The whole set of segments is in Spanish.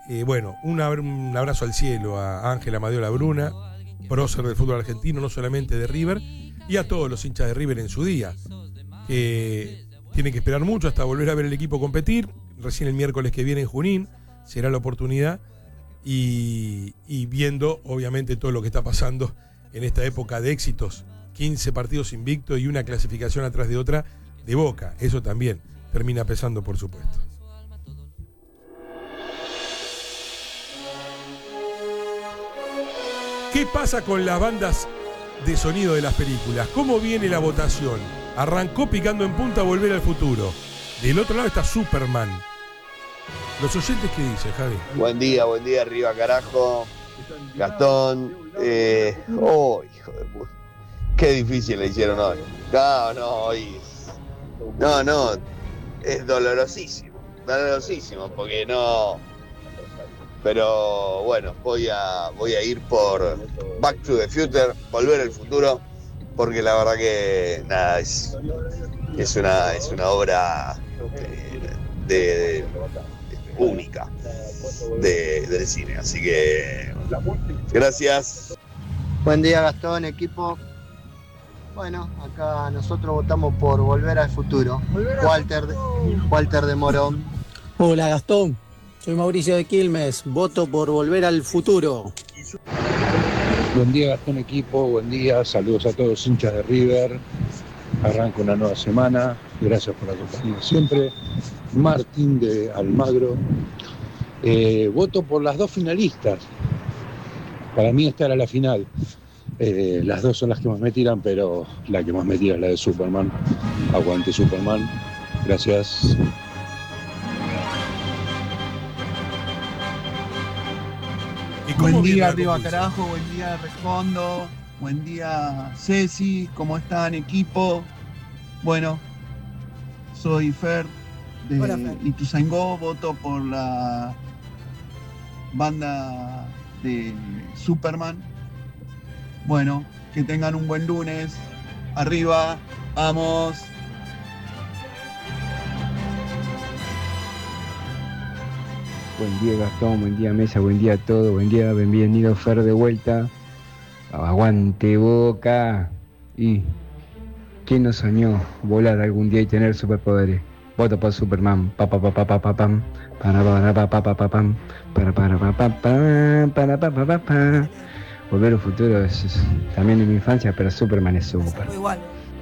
bueno, un abrazo al cielo a Ángel Amadeo Labruna, prócer del fútbol argentino, no solamente de River, y a todos los hinchas de River en su día, que tienen que esperar mucho hasta volver a ver el equipo competir. Recién el miércoles que viene en Junín será la oportunidad, y viendo obviamente todo lo que está pasando en esta época de éxitos, 15 partidos invictos y una clasificación atrás de otra de Boca, eso también termina pesando, por supuesto. ¿Qué pasa con las bandas de sonido de las películas? ¿Cómo viene la votación? Arrancó Picando en Punta, Volver al Futuro. Del otro lado está Superman. ¿Los oyentes qué dicen, Javi? Buen día, arriba carajo. Gastón. Hijo de puta. Qué difícil le hicieron hoy. No, hoy. No, es dolorosísimo, porque no. Pero bueno, voy a ir por Back to the Future, Volver al Futuro, porque la verdad que nada, es una obra de única del cine, así que gracias. Buen día, Gastón, equipo. Bueno, acá nosotros votamos por Volver al Futuro. Walter de Morón. Hola, Gastón. Soy Mauricio de Quilmes, voto por Volver al Futuro. Buen día, Gastón, equipo, buen día, saludos a todos los hinchas de River. Arranca una nueva semana, gracias por la compañía siempre. Martín de Almagro. Voto por las dos finalistas. Para mí esta era la final. Las dos son las que más me tiran, pero la que más me tira es la de Superman. Aguante Superman. Gracias. Buen día, arriba carajo, buen día, Respondo, buen día, Ceci, ¿cómo están, equipo? Bueno, soy Fer de Ituzaingó, voto por la banda de Superman. Bueno, que tengan un buen lunes, arriba, vamos. Buen día, Gastón, buen día, Mesa, buen día a todos, buen día, bienvenido Fer de vuelta. Aguante Boca. ¿Y quién no soñó volar algún día y tener superpoderes? Voto por Superman. Volver al Futuro es también en mi infancia, pero Superman es super. Igual.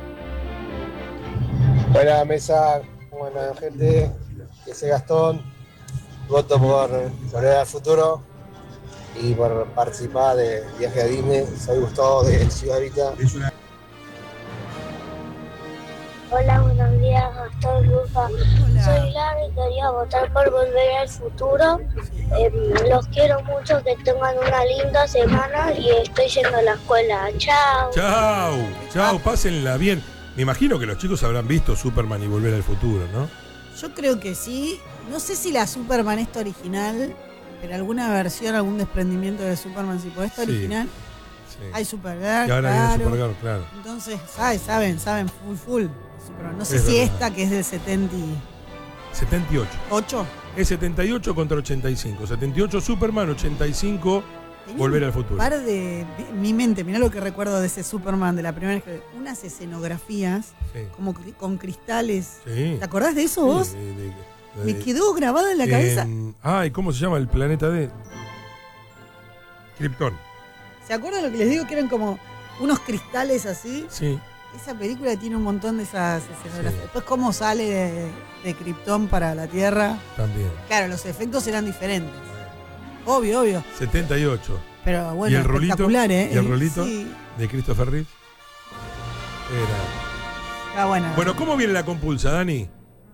Buena Mesa, buena gente, que se Gastón. Voto por Volver al Futuro y por participar de Viaje a Disney. Soy Gustavo de Ciudad Vita. Hola, buenos días, Gastón, Lufa. Soy Lara y quería votar por Volver al Futuro. Los quiero mucho, que tengan una linda semana y estoy yendo a la escuela. Chao. Chao, pásenla bien. Me imagino que los chicos habrán visto Superman y Volver al Futuro, ¿no? Yo creo que sí. No sé si la Superman esta original, pero alguna versión, algún desprendimiento de Superman, si podés, esta original. Sí. Hay Supergirl, y ahora claro. Hay Supergirl, claro. Entonces, saben, full. Superman. No sé si verdad. Esta que es del 78. ¿8? Es 78 contra 85. 78 Superman, 85 tenía Volver al Futuro. Par de mi mente, mirá lo que recuerdo de ese Superman de la primera vez, unas escenografías como con cristales. Sí. ¿Te acordás de eso vos? Me quedó grabado en la cabeza. ¿Y cómo se llama el planeta de Krypton? ¿Se acuerdan lo que les digo? Que eran como unos cristales así. Sí. Esa película tiene un montón de esas escenografías. Sí. Después cómo sale de Krypton para la Tierra. También. Claro, los efectos eran diferentes. Obvio. 78. Pero bueno, ¿y el espectacular, rolito? ¿Y el rolito de Christopher Reeve? Era... Bueno, ¿cómo viene la compulsa, Dani?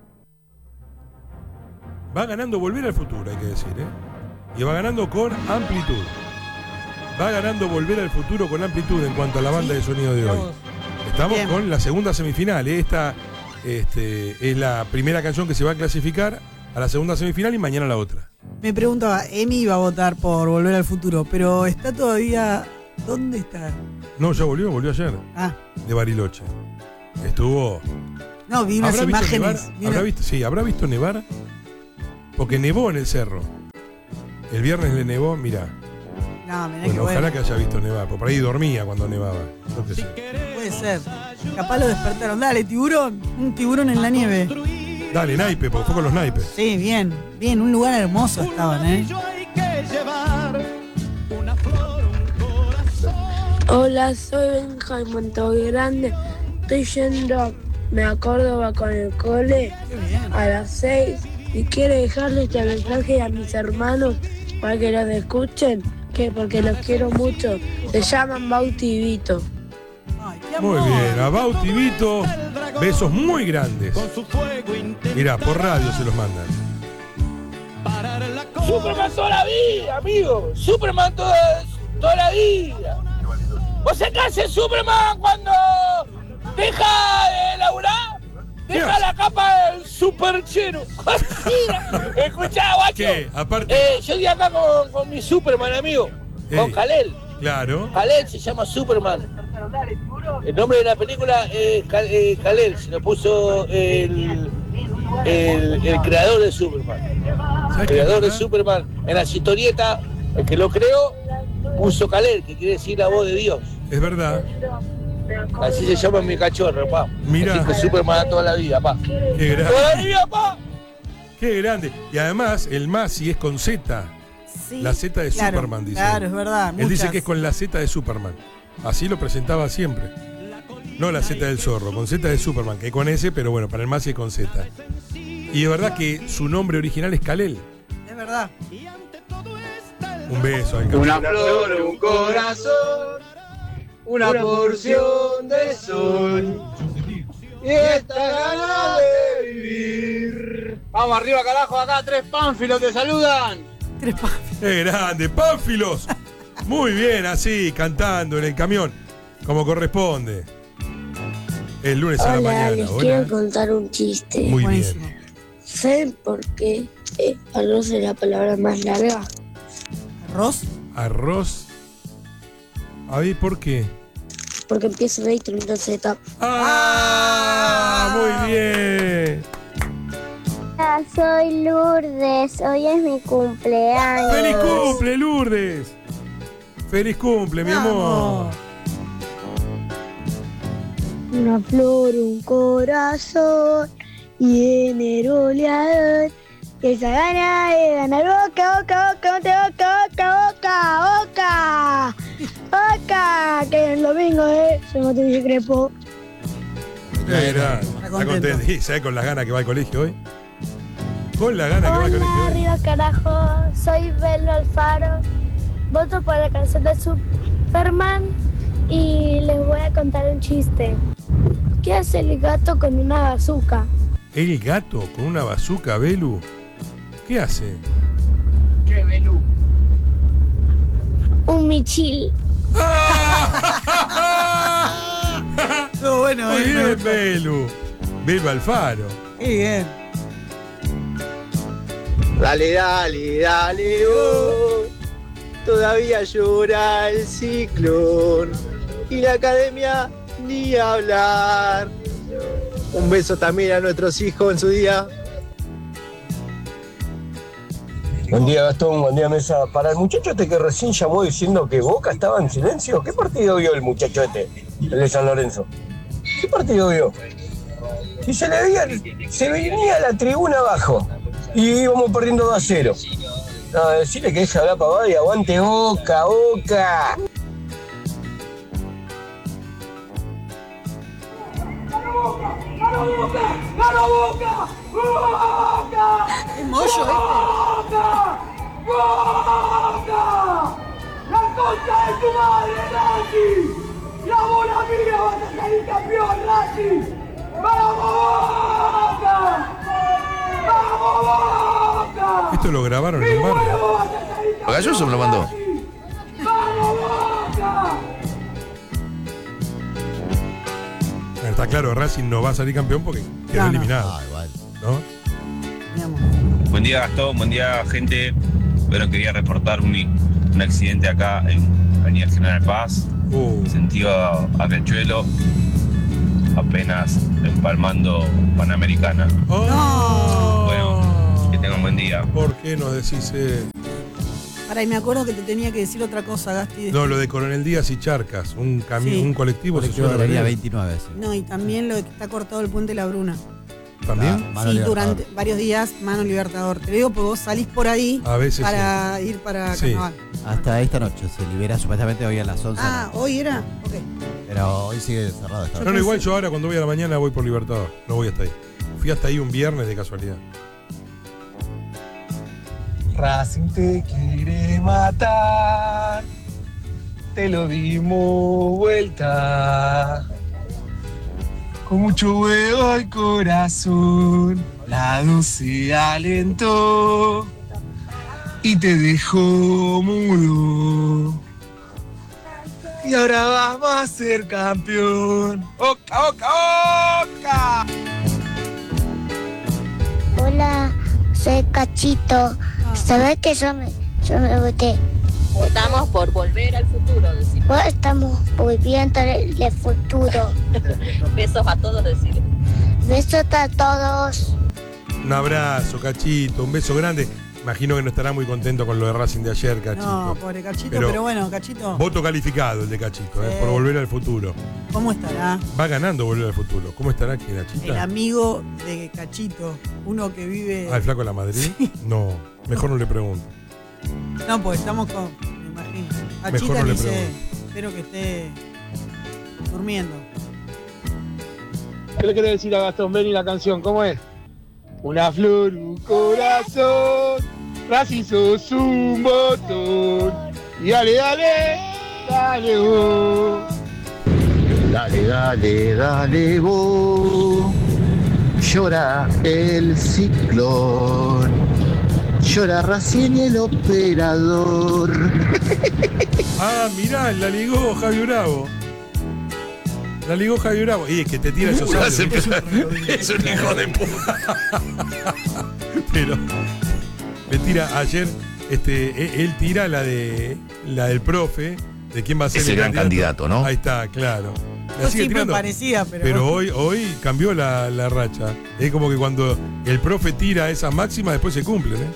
Va ganando Volver al Futuro, hay que decir, Y va ganando con amplitud. Va ganando Volver al Futuro con amplitud en cuanto a la banda de sonido de hoy. Estamos con la segunda semifinal. Esta es la primera canción que se va a clasificar a la segunda semifinal y mañana la otra. Me preguntaba, Emi iba a votar por Volver al Futuro, pero está todavía... ¿Dónde está? No, ya volvió ayer. De Bariloche. Estuvo... No, vi unas imágenes. ¿Habrá visto nevar? Porque nevó en el cerro. El viernes le nevó, mirá. No, mirá bueno, que ojalá bueno. que haya visto nevar, porque por ahí dormía cuando nevaba. No te sé. Puede ser. Capaz lo despertaron. Dale, tiburón. Un tiburón en la nieve. Dale, naipe, porque fue con los naipes. Sí, bien. Bien, un lugar hermoso estaban, ¿eh? Hola, soy Benjamín Montegrande. Estoy yendo a Córdoba con el cole a las 6 y quiero dejarles este mensaje a mis hermanos para que los escuchen, porque los quiero mucho. Se llaman Bauti y Vito. Muy bien, a Bauti y Vito, besos muy grandes. Mirá, por radio se los mandan. Superman toda la vida, amigo. Superman toda la vida. ¿Vos se cansa Superman cuando deja de laburar? Deja la capa del superchero. Escuchá, guacho. ¿Qué? Aparte. Yo estoy acá con mi Superman, amigo. Con Kalel. Claro. Kalel se llama Superman. El nombre de la película es Kalel. Se lo puso el creador de Superman. El creador de Superman. En la historieta, el que lo creó, puso Kalel, que quiere decir la voz de Dios. Es verdad. Así se llama mi cachorro, pa. Mira. Así que Superman toda la vida, pa. Qué grande. Toda la vida, pa. Qué grande. Y además, el Masi es con Z. Sí, la Z de claro, Superman, dice. Claro, es verdad. Él dice muchas. que es con la Z de Superman. Así lo presentaba siempre. No la Z del zorro, con Z de Superman, que con S, pero bueno, para el Masi es con Z. Y de verdad que su nombre original es Kalel. Es verdad. Un beso al Una flor, un corazón, una porción de sol y esta gana de vivir. Vamos arriba, carajo, acá 3 pánfilos te saludan. 3 pánfilos. ¡Qué grande! ¡Pánfilos! Muy bien, así, cantando en el camión, como corresponde. El lunes a la mañana. Les quiero contar un chiste. Muy bien. ¿Saben por qué arroz es la palabra más larga? ¿Arroz? Arroz. A ver, ¿por qué? Porque empieza en y termina en Z. ¡Ah! Muy bien. Hola, soy Lourdes. Hoy es mi cumpleaños. ¡Feliz cumple, Lourdes! ¡Feliz cumple, mi amor! Una flor, un corazón y en oleador. Esa gana de ganar boca, boca, boca, boca, boca, boca, boca, boca. Que el domingo soy Mateo Crepo. Está contento. ¿Y sabes con las ganas que va al colegio hoy? Con las ganas que va al colegio hoy. Arriba, carajo. Soy Belo Alfaro. Voto por la canción de Superman y les voy a contar un chiste. ¿Qué hace el gato con una bazooka? ¿El gato con una bazooka, Belu? ¿Qué hace? ¿Qué, Belu? Un michil. Todo bueno, Muy bien, Belu. Belu Alfaro. Qué bien. Dale, dale, dale, oh. Todavía llora el ciclón y la academia ni hablar. Un beso también a nuestros hijos en su día. Buen día, Gastón, buen día, Mesa. Para el muchacho este que recién llamó diciendo que Boca estaba en silencio, ¿qué partido vio el muchacho este, el de San Lorenzo? ¿Qué partido vio? Si se le veía, se venía la tribuna abajo y íbamos perdiendo 2-0. No, decirle que deje hablar pavada y aguante Boca, Boca. ¡Gana Boca! ¡Gana Boca! ¡Boca! ¡Qué mollo ¡Boca! ¡Boca! ¡La concha de tu madre, Racing! ¡La bola mía vas a salir campeón, Racing! ¡Vamos, Boca! ¡Vamos, Boca! Esto lo grabaron en un barrio. Galloso me lo mandó. ¡Vamos, Boca! Está claro, Racing no va a salir campeón porque quedó eliminado. ¿No? Buen día, Gastón, buen día, gente. Bueno, quería reportar un accidente acá en Avenida General Paz, sentido a Riachuelo, apenas empalmando Panamericana. Oh. Bueno, que tengan buen día. ¿Por qué nos decís? Ahora, y me acuerdo que te tenía que decir otra cosa, Gasti. No, lo de Coronel Díaz y Charcas, un colectivo. Colectivo de la línea 29, sí. No, y también lo de que está cortado el puente La Bruna. ¿También? Sí, durante varios días, Mano Libertador. Te lo digo porque vos salís por ahí a veces para ir para Carnaval. Hasta esta noche se libera supuestamente hoy a las 11. Ah, ¿hoy era? Ok. Pero hoy sigue cerrado. No, igual yo ahora cuando voy a la mañana voy por Libertador. No voy hasta ahí. Fui hasta ahí un viernes de casualidad. Racing te quiere matar, te lo dimos vuelta. Con mucho huevo y corazón, la 12 alentó y te dejó mudo. Y ahora vamos a ser campeón. ¡Oca, oca, oca! Hola, soy Cachito. ¿Sabes que yo me voté? Votamos por volver al futuro, decimos. Pues estamos volviendo al futuro. Besos a todos, decirles. Besos a todos. Un abrazo, Cachito, un beso grande. Imagino que no estará muy contento con lo de Racing de ayer, Cachito. No, pobre Cachito, pero bueno, Cachito. Voto calificado el de Cachito, por volver al futuro. ¿Cómo estará? Va ganando volver al futuro. ¿Cómo estará aquí, Nachita? El amigo de Cachito, uno que vive... ¿Ah, el flaco de la Madrid? Sí. No, mejor no le pregunto. No, pues estamos con... Me imagino. Cachita dice, espero que esté durmiendo. ¿Qué le quiere decir a Gastón Beni la canción? ¿Cómo es? Una flor, un corazón, Racing sos un botón. Y dale, dale, dale vos. Dale, dale, dale vos. Llora el ciclón. Llora Racing el operador. Ah, mirá, la ligó Javi Bravo. La ligó Javi Bravo. Y es que te tira esos audios. Es un hijo de puta. Pero le tira ayer, él tira la del profe, de quién va a ser el gran candidato, ¿no? Ahí está, claro. Siempre parecía, pero hoy cambió la racha. Es como que cuando el profe tira esas máximas, después se cumplen, ¿eh?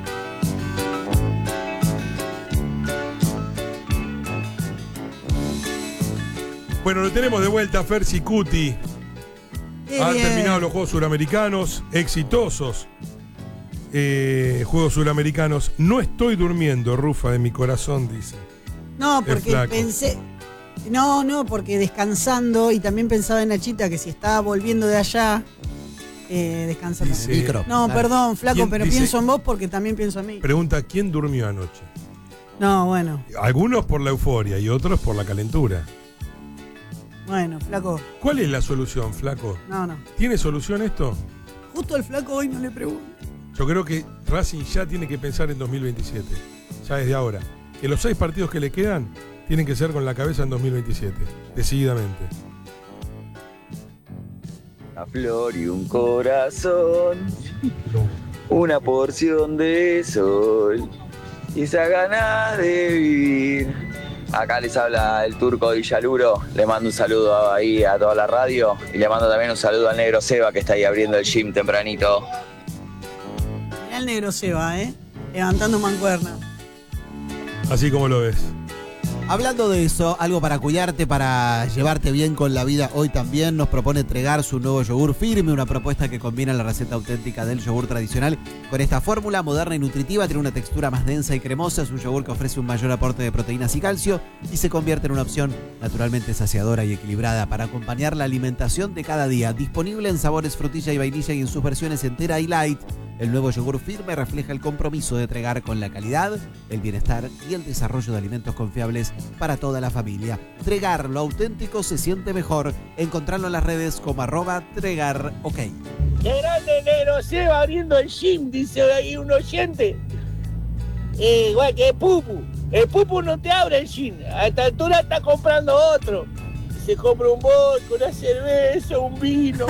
Bueno, lo tenemos de vuelta, Fersi Cuti. Han terminado los Juegos Suramericanos, exitosos Juegos Suramericanos. No estoy durmiendo, Rufa, de mi corazón, dice. No, porque pensé... No, porque descansando, y también pensaba en Nachita que si estaba volviendo de allá, descansando. No, perdón, flaco, pero pienso en vos porque también pienso en mí. Pregunta, ¿quién durmió anoche? No, bueno. Algunos por la euforia y otros por la calentura. Bueno, flaco. ¿Cuál es la solución, flaco? No. ¿Tiene solución esto? Justo al flaco hoy no le pregunto. Yo creo que Racing ya tiene que pensar en 2027, ya desde ahora. Que los 6 partidos que le quedan tienen que ser con la cabeza en 2027, decididamente. Una flor y un corazón, una porción de sol y esa ganas de vivir. Acá les habla el Turco Villaluro, le mando un saludo ahí a toda la radio y le mando también un saludo al negro Seba que está ahí abriendo el gym tempranito. Mirá el negro Seba, levantando mancuerna. Así como lo ves. Hablando de eso, algo para cuidarte, para llevarte bien con la vida, hoy también nos propone Tregar su nuevo yogur firme, una propuesta que combina la receta auténtica del yogur tradicional con esta fórmula moderna y nutritiva. Tiene una textura más densa y cremosa, es un yogur que ofrece un mayor aporte de proteínas y calcio y se convierte en una opción naturalmente saciadora y equilibrada para acompañar la alimentación de cada día. Disponible en sabores frutilla y vainilla y en sus versiones entera y light. El nuevo yogur firme refleja el compromiso de Tregar con la calidad, el bienestar y el desarrollo de alimentos confiables para toda la familia. Tregar, lo auténtico se siente mejor. Encontrarlo en las redes como @TregarOK. ¡Qué grande negro Seba abriendo el gym! Dice ahí un oyente. Igual que Pupu. El Pupu no te abre el gym. A esta altura está comprando otro. Se compra un vodka, una cerveza, un vino.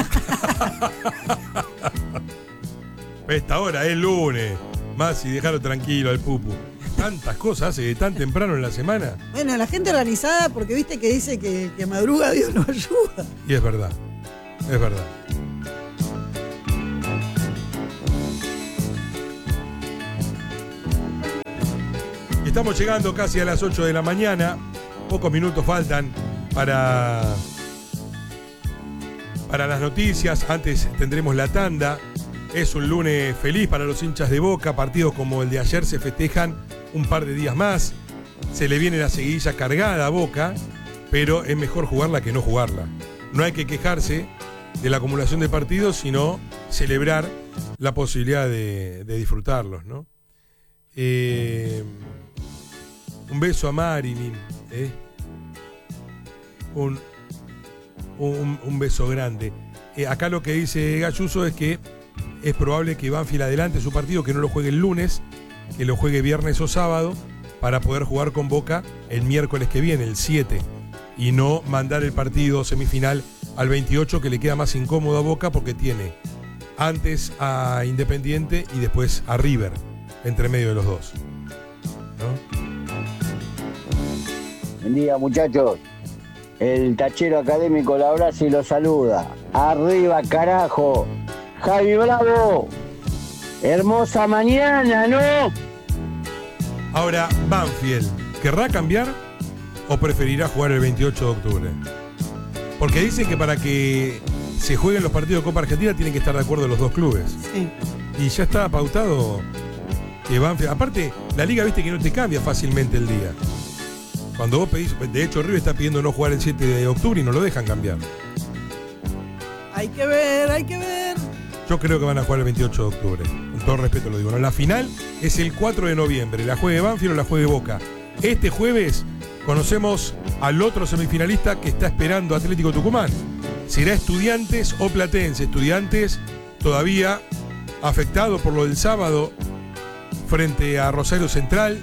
Esta hora es lunes. Más y dejarlo tranquilo al Pupu. Tantas cosas hace tan temprano en la semana. Bueno, la gente organizada, porque viste que dice que madruga Dios nos ayuda. Y es verdad. Es verdad. Estamos llegando casi a las 8 de la mañana. Pocos minutos faltan para las noticias. Antes tendremos la tanda. Es un lunes feliz para los hinchas de Boca. Partidos como el de ayer se festejan un par de días más. Se le viene la seguidilla cargada a Boca, pero es mejor jugarla que no jugarla. No hay que quejarse de la acumulación de partidos, sino celebrar la posibilidad de disfrutarlos, ¿no? Un beso a Marilyn, un beso grande. Acá lo que dice Galluso es que es probable que Banfield adelante su partido, que no lo juegue el lunes, que lo juegue viernes o sábado, para poder jugar con Boca el miércoles que viene, el 7, y no mandar el partido semifinal al 28, que le queda más incómodo a Boca porque tiene antes a Independiente y después a River, entre medio de los dos, ¿no? Buen día, muchachos. El tachero académico lo abraza y lo saluda. Arriba, carajo. Javi Bravo. Hermosa mañana, ¿no? Ahora, Banfield, ¿querrá cambiar o preferirá jugar el 28 de octubre? Porque dicen que para que se jueguen los partidos de Copa Argentina tienen que estar de acuerdo los dos clubes. Sí. Y ya está pautado que Banfield... Aparte, la liga, viste que no te cambia fácilmente el día. Cuando vos pedís... De hecho, River está pidiendo no jugar el 7 de octubre y no lo dejan cambiar. Hay que ver, hay que ver. Yo creo que van a jugar el 28 de octubre. Con todo respeto lo digo, ¿no? La final es el 4 de noviembre. La juegue Banfield o la juegue Boca. Este jueves conocemos al otro semifinalista que está esperando Atlético Tucumán. ¿Será Estudiantes o Platense? Estudiantes todavía afectado por lo del sábado frente a Rosario Central.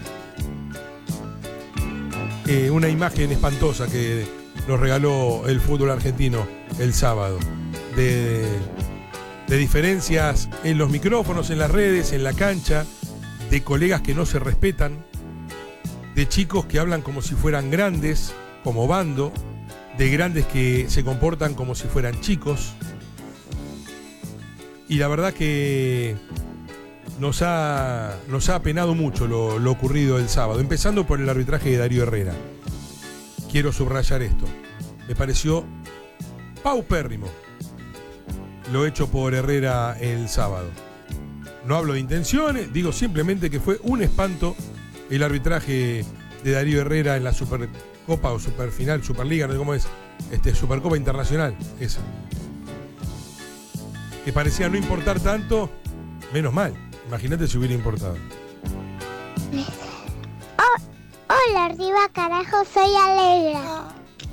Una imagen espantosa que nos regaló el fútbol argentino el sábado. De diferencias en los micrófonos, en las redes, en la cancha, de colegas que no se respetan, de chicos que hablan como si fueran grandes, como bando, de grandes que se comportan como si fueran chicos. Y la verdad que nos ha apenado mucho lo ocurrido el sábado, empezando por el arbitraje de Darío Herrera. Quiero subrayar esto. Me pareció paupérrimo lo hecho por Herrera el sábado. No hablo de intenciones, digo simplemente que fue un espanto el arbitraje de Darío Herrera en la Supercopa o Superfinal, Superliga, no sé cómo es, Supercopa Internacional, esa. Que parecía no importar tanto, menos mal. Imagínate si hubiera importado. Hola, arriba, carajo, soy Alegra.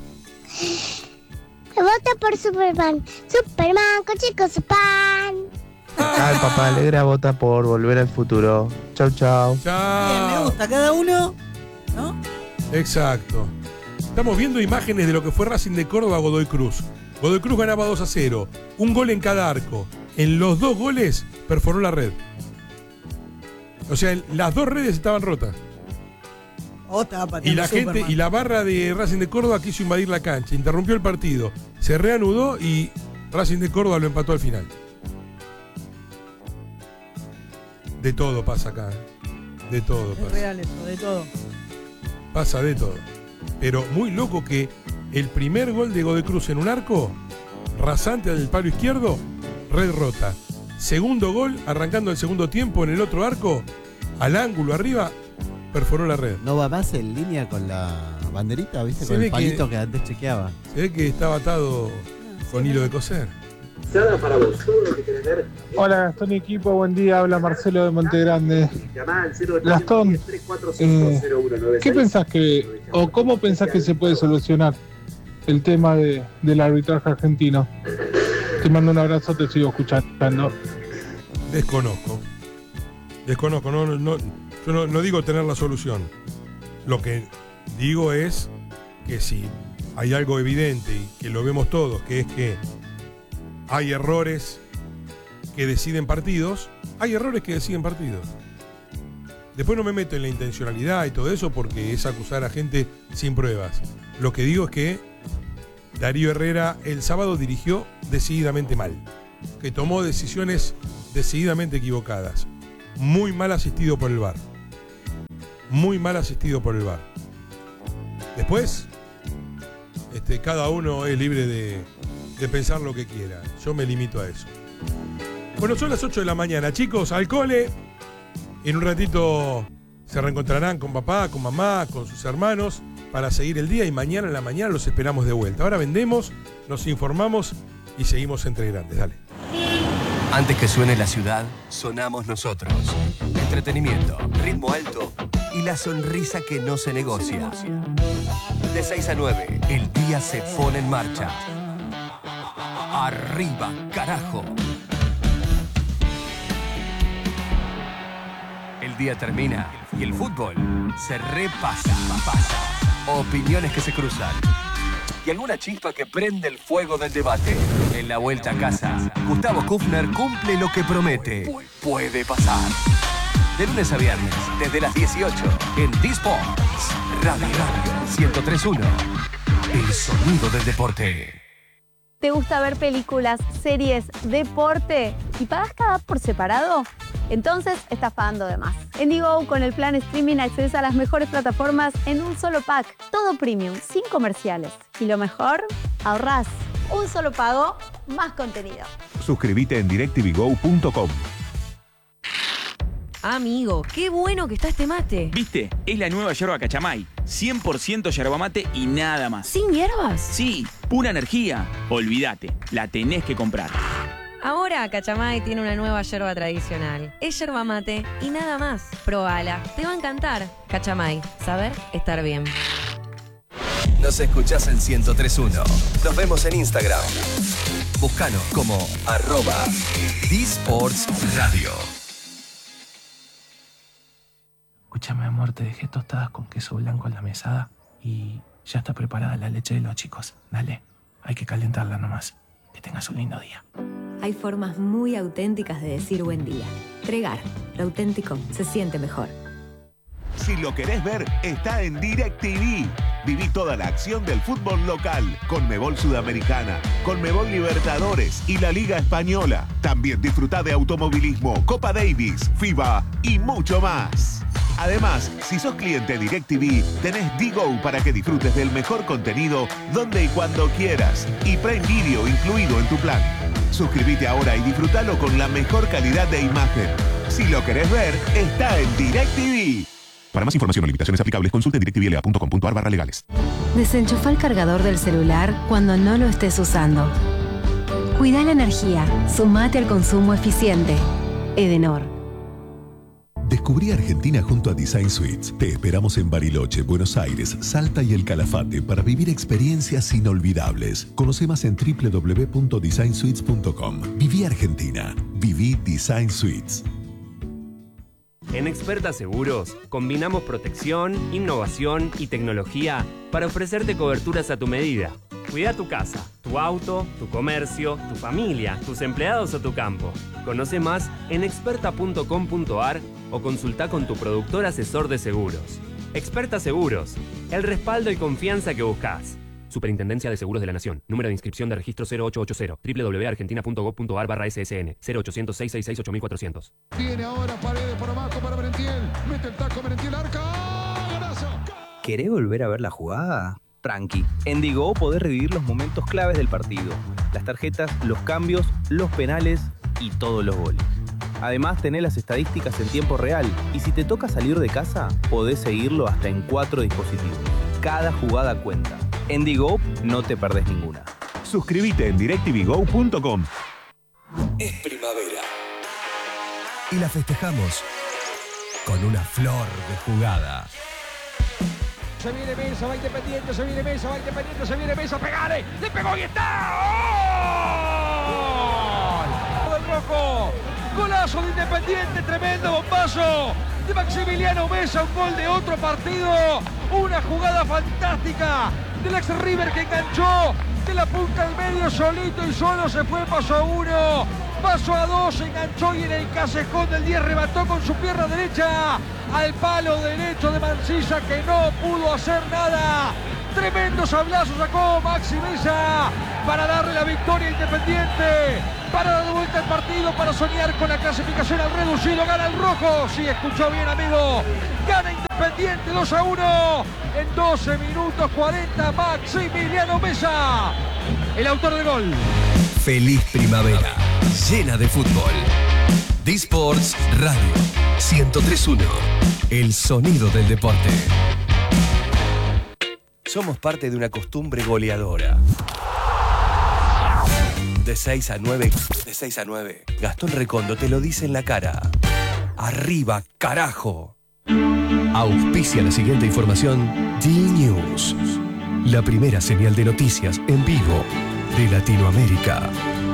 Voto por Superman. Superman, cochico, pan. Acá el papá Alegra vota por Volver al Futuro. Chau, chau. Chau. Bien, me gusta cada uno, ¿no? Exacto. Estamos viendo imágenes de lo que fue Racing de Córdoba Godoy Cruz. Godoy Cruz ganaba 2-0. Un gol en cada arco. En los dos goles perforó la red. O sea, las dos redes estaban rotas. Y la gente y la barra de Racing de Córdoba quiso invadir la cancha, interrumpió el partido, se reanudó y Racing de Córdoba lo empató al final. De todo pasa acá, de todo pasa. Es real eso, de todo. Pasa de todo. Pero muy loco que el primer gol de Godoy Cruz en un arco, rasante del palo izquierdo, red rota. Segundo gol, arrancando el segundo tiempo en el otro arco, al ángulo arriba, perforó la red. ¿No va más en línea con la banderita, viste? Se con ve el palito que antes chequeaba. Se ve que estaba atado con hilo de coser. Hola Gastón y equipo, buen día, habla Marcelo de Montegrande. Gastón, ¿qué pensás que, o cómo pensás que se puede solucionar el tema del arbitraje argentino? Te mando un abrazo, te sigo escuchando. Desconozco, yo no digo tener la solución. Lo que digo es que si hay algo evidente y que lo vemos todos, que es que hay errores que deciden partidos, hay errores que deciden partidos. Después no me meto en la intencionalidad y todo eso porque es acusar a gente sin pruebas. Lo que digo es que Darío Herrera el sábado dirigió decididamente mal, que tomó decisiones decididamente equivocadas, muy mal asistido por el VAR. muy mal asistido por el VAR. Después, cada uno es libre de pensar lo que quiera. Yo me limito a eso. Bueno, son las 8 de la mañana. Chicos, al cole. En un ratito se reencontrarán con papá, con mamá, con sus hermanos para seguir el día y mañana en la mañana los esperamos de vuelta. Ahora vendemos, nos informamos y seguimos entre grandes. Dale. Antes que suene la ciudad, sonamos nosotros. Entretenimiento, ritmo alto y la sonrisa que no se negocia. De 6 a 9, el día se pone en marcha. Arriba, carajo. El día termina y el fútbol se repasa. Opiniones que se cruzan y alguna chispa que prende el fuego del debate. En la vuelta a casa, Gustavo Kufner cumple lo que promete. Puede pasar. De lunes a viernes, desde las 18, en D-Sports Radio 103.1. El sonido del deporte. ¿Te gusta ver películas, series, deporte y pagas cada app por separado? Entonces estás pagando de más. En Digo, con el plan streaming accedes a las mejores plataformas en un solo pack. Todo premium, sin comerciales. Y lo mejor, ahorrás. Un solo pago, más contenido. Suscríbete en directvgo.com. Amigo, qué bueno que está este mate. ¿Viste? Es la nueva yerba Cachamay. 100% yerba mate y nada más. ¿Sin hierbas? Sí, pura energía. Olvídate, la tenés que comprar. Ahora Cachamay tiene una nueva yerba tradicional. Es yerba mate y nada más. Probala, te va a encantar. Cachamay, saber estar bien. Nos escuchás en 103.1. Nos vemos en Instagram. Búscanos como @DSportsRadio. Escúchame, amor, te dejé tostadas con queso blanco en la mesada y ya está preparada la leche de los chicos. Dale, hay que calentarla nomás. Que tengas un lindo día. Hay formas muy auténticas de decir buen día. Tregar, lo auténtico se siente mejor. Si lo querés ver, está en DirecTV. Viví toda la acción del fútbol local, Conmebol Sudamericana, Conmebol Libertadores y la Liga Española. También disfrutá de automovilismo, Copa Davis, FIBA y mucho más. Además, si sos cliente DirecTV, tenés Digo para que disfrutes del mejor contenido donde y cuando quieras. Y Prime Video incluido en tu plan. Suscríbete ahora y disfrutalo con la mejor calidad de imagen. Si lo querés ver, está en DirecTV. Para más información o limitaciones aplicables, consulte directvla.com.ar/legales. Desenchufa el cargador del celular cuando no lo estés usando. Cuida la energía. Sumate al consumo eficiente. Edenor. Descubrí Argentina junto a Design Suites. Te esperamos en Bariloche, Buenos Aires, Salta y El Calafate para vivir experiencias inolvidables. Conoce más en www.designsuites.com. Viví Argentina. Viví Design Suites. En Experta Seguros, combinamos protección, innovación y tecnología para ofrecerte coberturas a tu medida. Cuida tu casa, tu auto, tu comercio, tu familia, tus empleados o tu campo. Conoce más en experta.com.ar o consulta con tu productor asesor de seguros. Experta Seguros, el respaldo y confianza que buscas. Superintendencia de Seguros de la Nación. Número de inscripción de registro 0880. www.argentina.gov.ar/ssn. 0800-666-8400. Viene ahora Paredes por abajo para Merentiel. Mete el taco Merentiel, arca. ¡Golazo! ¿Querés volver a ver la jugada? Tranqui. En Digo podés revivir los momentos claves del partido. Las tarjetas, los cambios, los penales y todos los goles. Además, tenés las estadísticas en tiempo real. Y si te toca salir de casa, podés seguirlo hasta en 4 dispositivos. Cada jugada cuenta. En Digo no te perdés ninguna. Suscríbete en directvgo.com. Es primavera. Y la festejamos con una flor de jugada. Se viene Mesa, va Independiente, se viene Mesa, va Independiente, se viene Mesa, pegale, le pegó y está. ¡Gol! Del Rojo, golazo de Independiente, tremendo bombazo de Maximiliano Mesa, un gol de otro partido, una jugada fantástica del ex River que enganchó de la punta del medio solito y solo se fue, paso a 1, paso a 2, enganchó y en el casejón del 10 remató con su pierna derecha al palo derecho de Mancilla que no pudo hacer nada. Tremendo sablazo sacó Maxi Mesa para darle la victoria a Independiente, para dar de vuelta el partido, para soñar con la clasificación al reducido. Gana el Rojo, sí, escuchó bien, amigo, gana Independiente. 2-1. En 12 minutos 40, Maximiliano Mesa, el autor del gol. Feliz primavera, llena de fútbol. D-Sports Radio 103.1, el sonido del deporte. Somos parte de una costumbre goleadora. De 6 a 9, Gastón Recondo te lo dice en la cara. ¡Arriba, carajo! Auspicia la siguiente información D-News, la primera señal de noticias en vivo de Latinoamérica.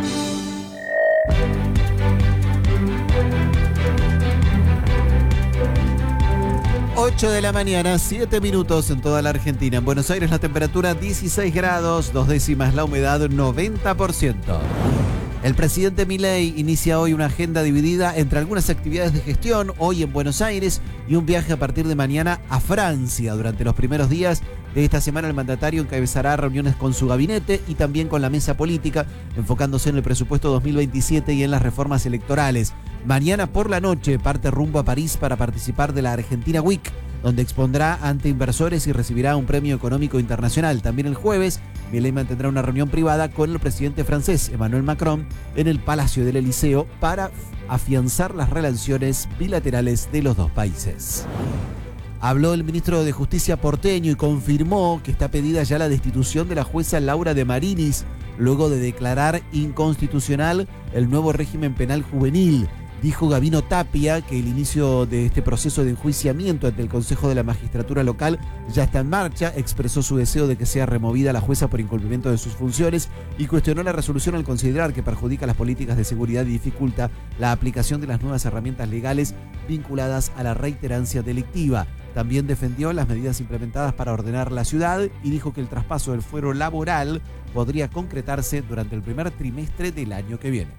Ocho de la mañana, 7 minutos en toda la Argentina. En Buenos Aires la temperatura 16 grados, 2 décimas la humedad 90%. El presidente Milei inicia hoy una agenda dividida entre algunas actividades de gestión hoy en Buenos Aires y un viaje a partir de mañana a Francia. Durante los primeros días de esta semana el mandatario encabezará reuniones con su gabinete y también con la mesa política, enfocándose en el presupuesto 2027 y en las reformas electorales. Mañana por la noche parte rumbo a París para participar de la Argentina Week, donde expondrá ante inversores y recibirá un premio económico internacional. También el jueves, Milei mantendrá una reunión privada con el presidente francés Emmanuel Macron en el Palacio del Elíseo para afianzar las relaciones bilaterales de los dos países. Habló el ministro de Justicia porteño y confirmó que está pedida ya la destitución de la jueza Laura de Marinis, luego de declarar inconstitucional el nuevo régimen penal juvenil. Dijo Gabino Tapia que el inicio de este proceso de enjuiciamiento ante el Consejo de la Magistratura Local ya está en marcha, expresó su deseo de que sea removida la jueza por incumplimiento de sus funciones y cuestionó la resolución al considerar que perjudica las políticas de seguridad y dificulta la aplicación de las nuevas herramientas legales vinculadas a la reiterancia delictiva. También defendió las medidas implementadas para ordenar la ciudad y dijo que el traspaso del fuero laboral podría concretarse durante el primer trimestre del año que viene.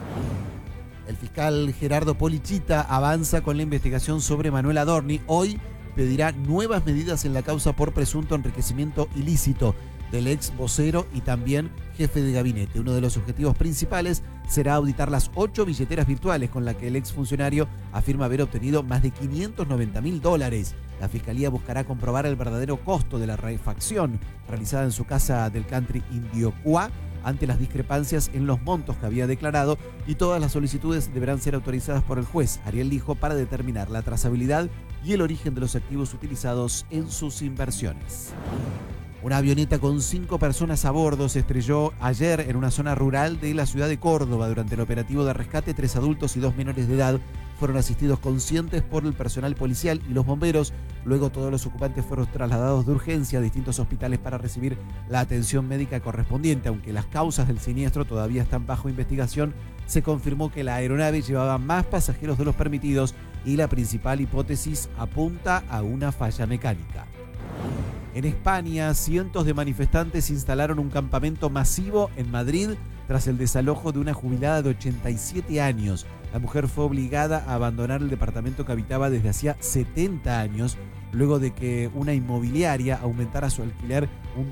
El fiscal Gerardo Polichita avanza con la investigación sobre Manuel Adorni. Hoy pedirá nuevas medidas en la causa por presunto enriquecimiento ilícito del ex vocero y también jefe de gabinete. Uno de los objetivos principales será auditar las 8 billeteras virtuales con las que el ex funcionario afirma haber obtenido más de $590,000. La fiscalía buscará comprobar el verdadero costo de la refacción realizada en su casa del country Indiocuá ante las discrepancias en los montos que había declarado, y todas las solicitudes deberán ser autorizadas por el juez Ariel Lijo para determinar la trazabilidad y el origen de los activos utilizados en sus inversiones. Una avioneta con 5 personas a bordo se estrelló ayer en una zona rural de la ciudad de Córdoba. Durante el operativo de rescate, 3 adultos y 2 menores de edad fueron asistidos conscientes por el personal policial y los bomberos. Luego todos los ocupantes fueron trasladados de urgencia a distintos hospitales para recibir la atención médica correspondiente. Aunque las causas del siniestro todavía están bajo investigación, se confirmó que la aeronave llevaba más pasajeros de los permitidos y la principal hipótesis apunta a una falla mecánica. En España, cientos de manifestantes instalaron un campamento masivo en Madrid tras el desalojo de una jubilada de 87 años. La mujer fue obligada a abandonar el departamento que habitaba desde hacía 70 años, luego de que una inmobiliaria aumentara su alquiler un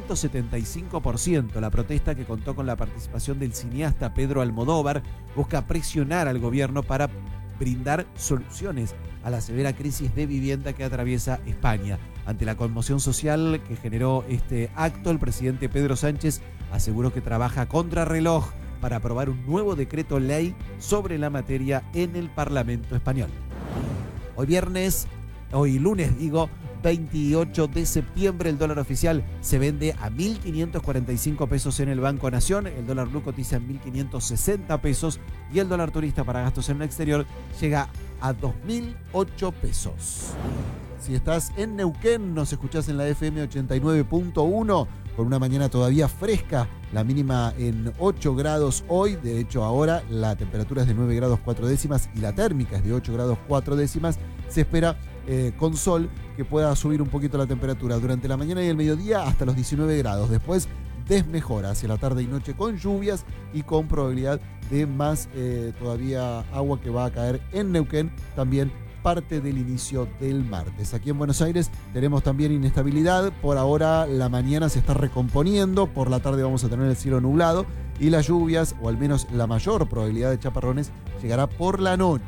275%. La protesta, que contó con la participación del cineasta Pedro Almodóvar, busca presionar al gobierno para brindar soluciones a la severa crisis de vivienda que atraviesa España. Ante la conmoción social que generó este acto, el presidente Pedro Sánchez aseguró que trabaja contrarreloj para aprobar un nuevo decreto ley sobre la materia en el Parlamento español. Hoy lunes, 28 de septiembre, el dólar oficial se vende a 1.545 pesos en el Banco Nación, el dólar blue cotiza en 1.560 pesos y el dólar turista para gastos en el exterior llega a 2.008 pesos. Si estás en Neuquén, nos escuchás en la FM 89.1 con una mañana todavía fresca, la mínima en 8 grados hoy. De hecho, ahora la temperatura es de 9 grados 4 décimas y la térmica es de 8 grados 4 décimas. Se espera con sol que pueda subir un poquito la temperatura durante la mañana y el mediodía hasta los 19 grados. Después desmejora hacia la tarde y noche con lluvias y con probabilidad de más todavía agua que va a caer en Neuquén, también parte del inicio del martes. Aquí en Buenos Aires tenemos también inestabilidad. Por ahora la mañana se está recomponiendo, por la tarde vamos a tener el cielo nublado y las lluvias, o al menos la mayor probabilidad de chaparrones, llegará por la noche.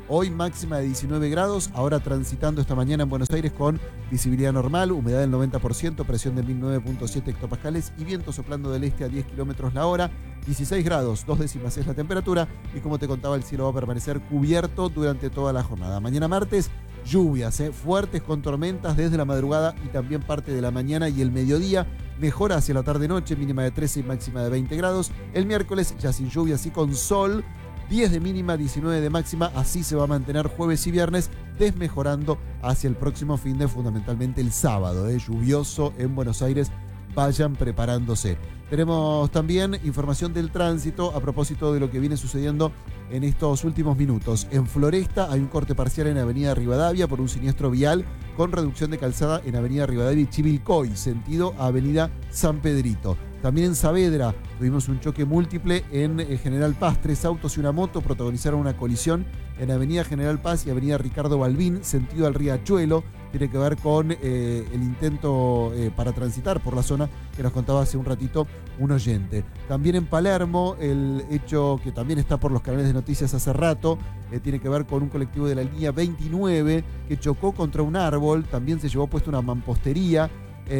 Hoy máxima de 19 grados, ahora transitando esta mañana en Buenos Aires con visibilidad normal, humedad del 90%, presión de 1009.7 hectopascales y viento soplando del este a 10 kilómetros la hora. 16 grados, 2 décimas es la temperatura y como te contaba el cielo va a permanecer cubierto durante toda la jornada. Mañana martes, lluvias fuertes con tormentas desde la madrugada y también parte de la mañana y el mediodía. Mejora hacia la tarde-noche, mínima de 13 y máxima de 20 grados. El miércoles ya sin lluvias y con sol, 10 de mínima, 19 de máxima. Así se va a mantener jueves y viernes, desmejorando hacia el próximo fin de fundamentalmente el sábado. Lluvioso en Buenos Aires, vayan preparándose. Tenemos también información del tránsito a propósito de lo que viene sucediendo en estos últimos minutos. En Floresta hay un corte parcial en Avenida Rivadavia por un siniestro vial con reducción de calzada en Avenida Rivadavia y Chivilcoy, sentido Avenida San Pedrito. También en Saavedra tuvimos un choque múltiple en General Paz. 3 autos y una moto protagonizaron una colisión en Avenida General Paz y Avenida Ricardo Balbín, sentido al Riachuelo. Tiene que ver con el intento para transitar por la zona que nos contaba hace un ratito un oyente. También en Palermo, el hecho que también está por los canales de noticias hace rato, tiene que ver con un colectivo de la línea 29 que chocó contra un árbol, también se llevó puesta una mampostería,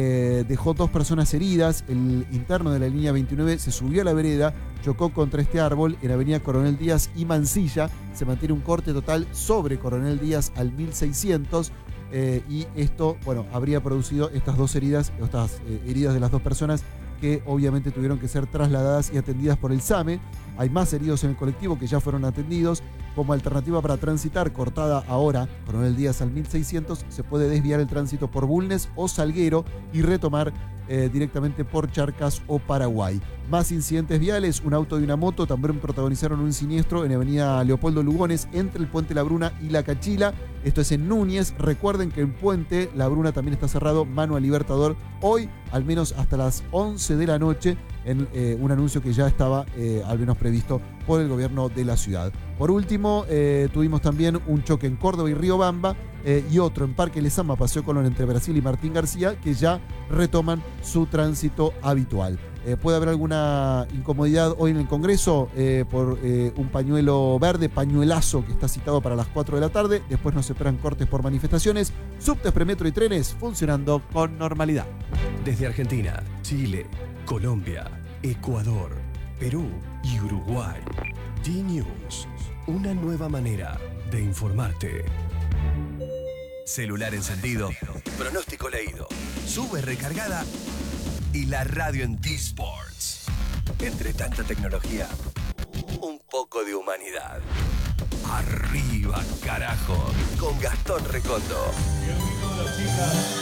dejó 2 personas heridas. El interno de la línea 29 se subió a la vereda, chocó contra este árbol en Avenida Coronel Díaz y Mansilla. Se mantiene un corte total sobre Coronel Díaz al 1600. Y esto, habría producido estas 2 heridas, estas heridas de las 2 personas que obviamente tuvieron que ser trasladadas y atendidas por el SAME. Hay más heridos en el colectivo que ya fueron atendidos. Como alternativa para transitar, cortada ahora, Coronel Díaz al 1600, se puede desviar el tránsito por Bulnes o Salguero y retomar directamente por Charcas o Paraguay. Más incidentes viales, un auto y una moto también protagonizaron un siniestro en Avenida Leopoldo Lugones entre el Puente La Bruna y La Cachila. Esto es en Núñez. Recuerden que en Puente La Bruna también está cerrado mano a Libertador hoy, al menos hasta las 11 de la noche, en un anuncio que ya estaba al menos previsto por el gobierno de la ciudad. Por último, tuvimos también un choque en Córdoba y Riobamba y otro en Parque Lezama, Paseo Colón entre Brasil y Martín García, que ya retoman su tránsito habitual. Puede haber alguna incomodidad hoy en el Congreso por un pañuelo verde, pañuelazo que está citado para las 4 de la tarde. Después nos esperan cortes por manifestaciones. Subtes, premetro y trenes funcionando con normalidad. Desde Argentina, Chile, Colombia, Ecuador, Perú y Uruguay. D-News, una nueva manera de informarte. Celular encendido, pronóstico leído, sube recargada y la radio en D-Sports. Entre tanta tecnología, un poco de humanidad. Arriba, carajo, con Gastón Recondo. Mi amigo, la chica.